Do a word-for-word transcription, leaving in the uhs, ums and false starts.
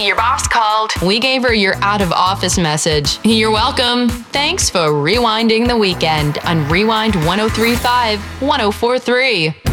Your boss called. We gave her your out of office message. You're welcome. Thanks for rewinding the weekend on Rewind one oh three point five, one oh four point three.